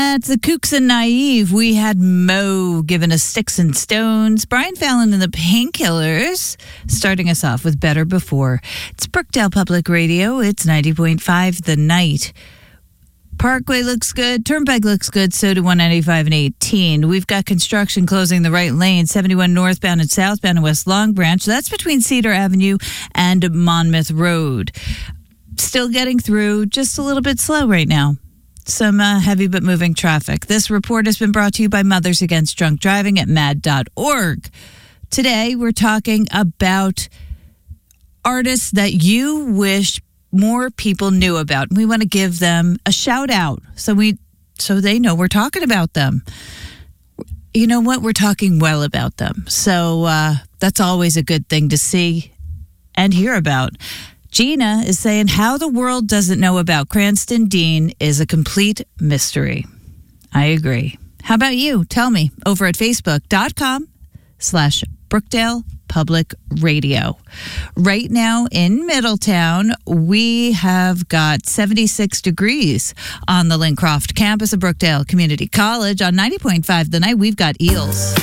That's the Kooks and Naive. We had Mo giving us Sticks and Stones. Brian Fallon and the Painkillers starting us off with Better Before. It's Brookdale Public Radio. It's 90.5 The Night. Parkway looks good. Turnpike looks good. So do 195 and 18. We've got construction closing the right lane, 71 northbound and southbound in West Long Branch. That's between Cedar Avenue and Monmouth Road. Still getting through, just a little bit slow right now. Some heavy but moving traffic. This report has been brought to you by Mothers Against Drunk Driving at MAD.org. Today, we're talking about artists that you wish more people knew about. We want to give them a shout out so they know we're talking about them. You know what? We're talking well about them. So that's always a good thing to see and hear about. Gina is saying how the world doesn't know about Cranston Dean is a complete mystery. I agree. How about you? Tell me over at facebook.com/Brookdale Public Radio. Right now in Middletown, we have got 76 degrees on the Lincroft campus of Brookdale Community College. On 90.5 The Night, we've got Eels.